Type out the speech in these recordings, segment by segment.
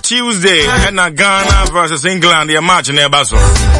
Tuesday and Ghana versus England. The match near Basso.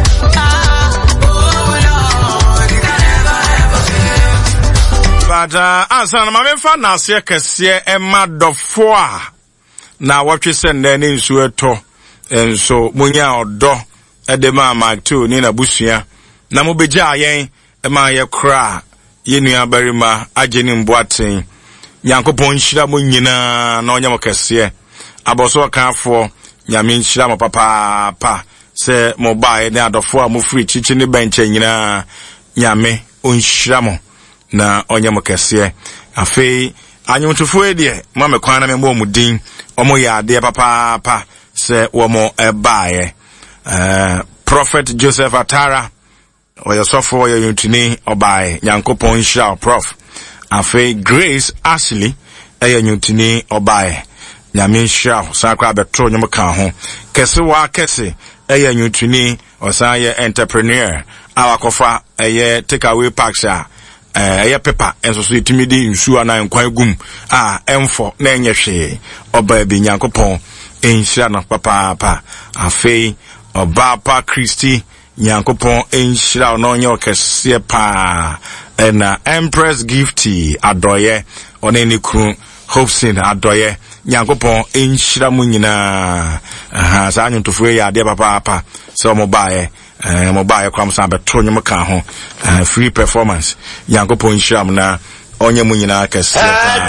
But answer my fan now see kese Emma do four. Now what you send then in sueto and so munya odo edema Mike 2 ni na busia. Na mo beja yen Emma ye kra ye nua barima ageni mboaten. Nyankopon hira mo nyina na onya mo kese. Aboso kanfo nyame hira mo papa se mo bae ne adofo a mo free chichi ne bench nyina nyame onhira mo na onye mokese afei anyotufo edie mame kwana me mo mudin omo ya ade papa se womo ebae Prophet Joseph Atara oyo sofo oyo yuntini obae Nyankopon hira prof afei Grace Ashley eyo yuntini obae nyame hira sakra betro nyom ka ho kese wa kese eyo yuntini osaye entrepreneur awakofa eye takeaway parks ya pepa enso so itimidi nsu ana nkwan gum emfo na enye hwe oba bi Nyankopon enhira no papa afei oba pa Christy Nyankopon enhira no onye okese pa na Empress Gifty adoye oneni kru Hopesin adoye Nyankopon enhira mu nyina sa anyuntofo ya ade papa so mobile kwam sa beto nyum ka ho free performance Nyankopon hyiram na onye mu nyina kese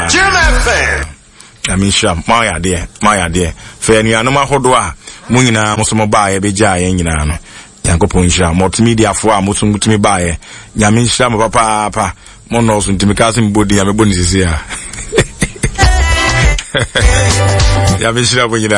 ami hyiram ma ya de fe nuanom ahodo a mu nyina mo so mobile be gya ye nyina no Nyankopon hyiram multimedia fo a mo so mutumi baaye nyame hyiram papa mo no so ntimi ka se mbodi ya meboni sisi a ya be hyiram nyina